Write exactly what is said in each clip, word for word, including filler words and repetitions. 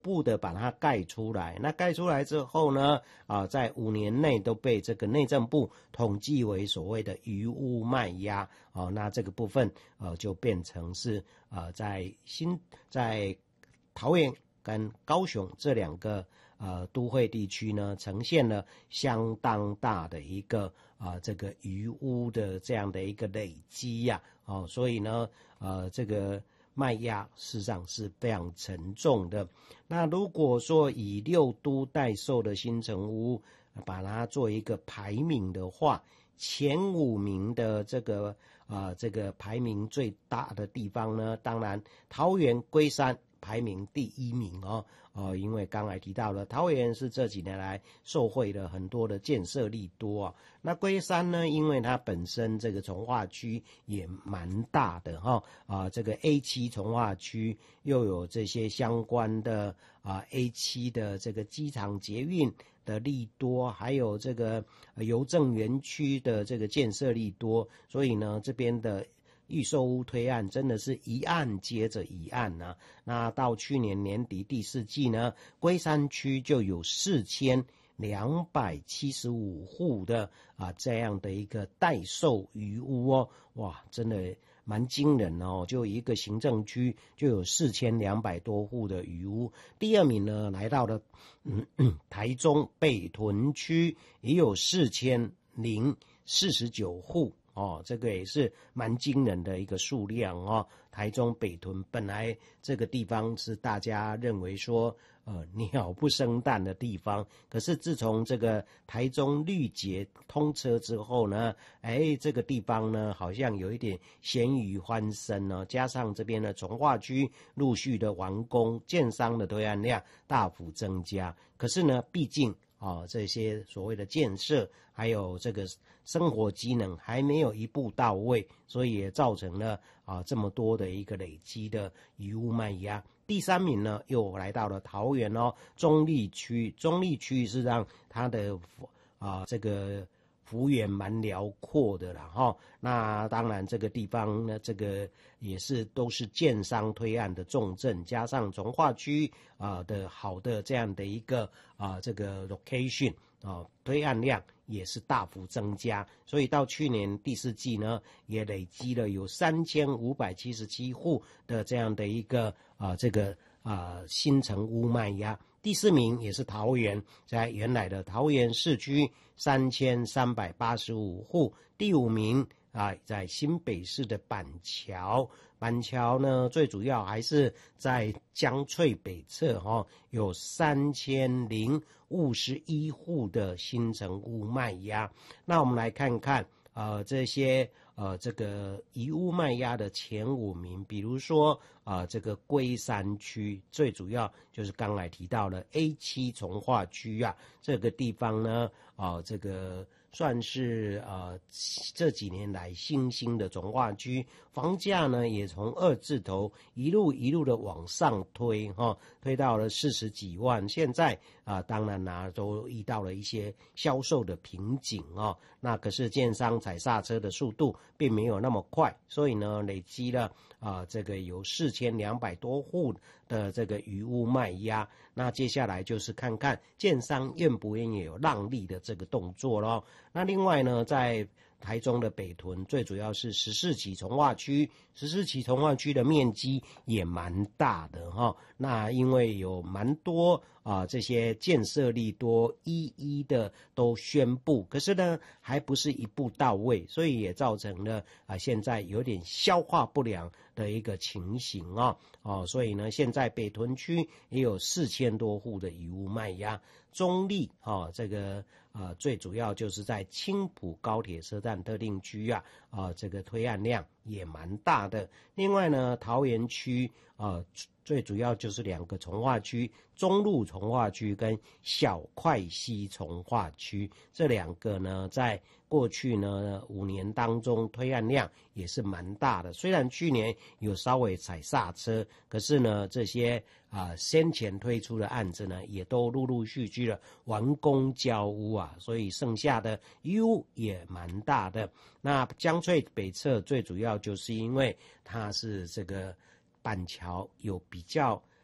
部的把它盖出来。那盖出来之后呢，啊，在五年内都被这个内政部统计为所谓的渔屋卖压。哦，那这个部分呃就变成是呃在新在桃园跟高雄这两个呃都会地区呢，呈现了相当大的一个啊、呃、这个渔屋的这样的一个累积呀、啊，哦，所以呢呃这个卖压事实上是非常沉重的。那如果说以六都待售的新成屋把它做一个排名的话，前五名的这个呃这个排名最大的地方呢，当然桃园龟山排名第一名哦，哦，因为刚才提到了桃园是这几年来受惠了很多的建设利多啊。那龟山呢，因为它本身这个从化区也蛮大的哈啊，这个 A 七 从化区又有这些相关的啊 A 七 的这个机场捷运的利多，还有这个邮政园区的这个建设利多，所以呢这边的预售屋推案真的是一案接着一案啊。那到去年年底第四季呢，龟山区就有四千两百七十五户的啊这样的一个待售余屋哦，哇，真的蛮惊人哦，就一个行政区就有四千两百多户的余屋。第二名呢来到了嗯嗯台中北屯区，也有四千零四十九户。哦，这个也是蛮惊人的一个数量哦。台中北屯本来这个地方是大家认为说呃鸟不生蛋的地方，可是自从这个台中绿捷通车之后呢，哎，这个地方呢好像有一点咸鱼翻身哦，加上这边的从化区陆续的完工，建商的推案量大幅增加，可是呢毕竟哦，这些所谓的建设还有这个生活机能还没有一步到位，所以也造成了啊这么多的一个累积的余屋卖压。第三名呢又来到了桃园哦，中立区，中立区是让它的啊这个幅员蛮辽阔的啦哈。那当然这个地方呢，这个也是都是建商推案的重镇，加上从化区啊的好的这样的一个啊这个 location 啊，推案量也是大幅增加，所以到去年第四季呢，也累积了有三千五百七十七户的这样的一个啊这个啊新成屋卖压。第四名也是桃园，在原来的桃园市区三千三百八十五户。第五名啊，在新北市的板桥，板桥呢最主要还是在江翠北侧哈、哦，有三千零五十一户的新成屋卖压。那我们来看看呃这些呃这个遗屋卖压的前五名，比如说啊、呃、这个龟山区，最主要就是刚才提到了 A 七 从化区啊，这个地方呢啊、呃、这个算是呃这几年来新兴的从化区，房价呢也从二字头一路一路的往上推哈、哦，推到了四十几万，现在啊、呃、当然啦、啊、都遇到了一些销售的瓶颈哦，那可是建商踩刹车的速度并没有那么快，所以呢累积了啊、呃、这个有四千两百多户的这个余屋卖压。那接下来就是看看建商愿不愿意有让利的这个动作咯。那另外呢，在台中的北屯最主要是十四期从化区，十四期从化区的面积也蛮大的哈。那因为有蛮多啊这些建设利多一一的都宣布，可是呢还不是一步到位，所以也造成了啊现在有点消化不良的一个情形啊哦，所以呢现在北屯区也有四千多户的余屋卖压。中立哦，这个呃最主要就是在青埔高铁车站特定区啊，啊、呃、这个推案量也蛮大的。另外呢，桃园区啊、呃、最主要就是两个从化区，中路从化区跟小块溪从化区，这两个呢在过去呢五年当中推案量也是蛮大的。虽然去年有稍微踩刹车，可是呢这些啊、呃、先前推出的案子呢也都陆陆续续的完工交屋啊，所以剩下的 U 也蛮大的。那江翠北侧最主要就是因为它是这个板桥有比较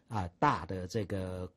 啊大的这个